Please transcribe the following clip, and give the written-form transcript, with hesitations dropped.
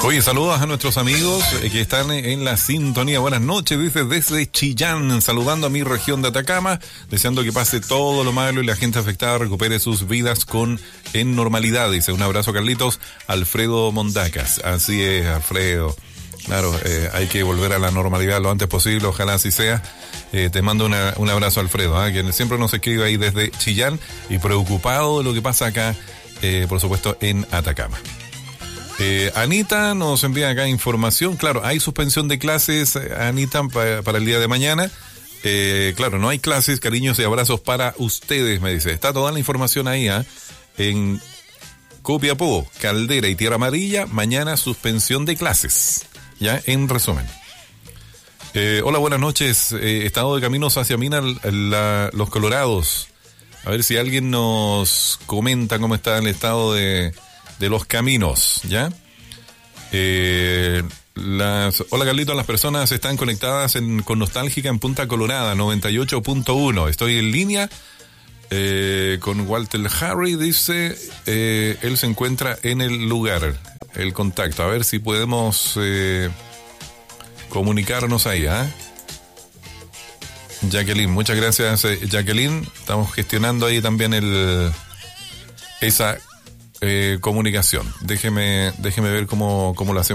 Oye, saludos a nuestros amigos que están en la sintonía. Buenas noches, dice desde Chillán, saludando a mi región de Atacama, deseando que pase todo lo malo y la gente afectada recupere sus vidas en normalidad. Dice, un abrazo, Carlitos. Alfredo Mondacas. Así es, Alfredo. Claro, hay que volver a la normalidad lo antes posible, ojalá así sea. Te mando un abrazo, Alfredo, que siempre nos escribe ahí desde Chillán y preocupado de lo que pasa acá, por supuesto, en Atacama. Anita nos envía acá información. Claro, hay suspensión de clases, Anita, para el día de mañana. Claro, no hay clases, cariños y abrazos para ustedes, me dice. Está toda la información ahí, en Copiapó, Caldera y Tierra Amarilla, mañana suspensión de clases. Ya, en resumen. Hola, buenas noches. Estado de caminos hacia Mina, Los Colorados. A ver si alguien nos comenta cómo está el estado de los caminos, ¿ya? Hola, Carlito, las personas están conectadas con Nostálgica en Punta Colorada, 98.1. Estoy en línea con Walter Harry, dice, él se encuentra en el lugar, el contacto. A ver si podemos comunicarnos ahí, Jacqueline, muchas gracias, Jacqueline. Estamos gestionando ahí también esa comunicación. Déjeme ver cómo lo hacemos.